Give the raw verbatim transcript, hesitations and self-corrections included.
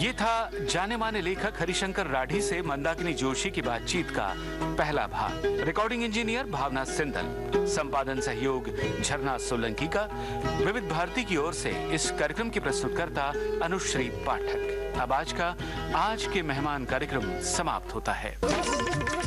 ये था जाने माने लेखक हरिशंकर राठी से मंदाकिनी जोशी की बातचीत का पहला भाग। रिकॉर्डिंग इंजीनियर भावना सिंधल, संपादन सहयोग झरना सोलंकी का। विविध भारती की ओर से इस कार्यक्रम की प्रस्तुतकर्ता अनुश्री पाठक। अब आज का आज के मेहमान कार्यक्रम समाप्त होता है।